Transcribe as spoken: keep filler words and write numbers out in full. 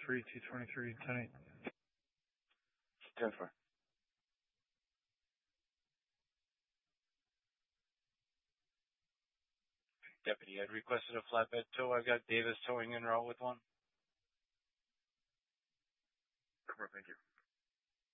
three, two twenty-three, ten eight. ten four. Deputy had requested a flatbed tow. I've got Davis towing en route with one. Thank you.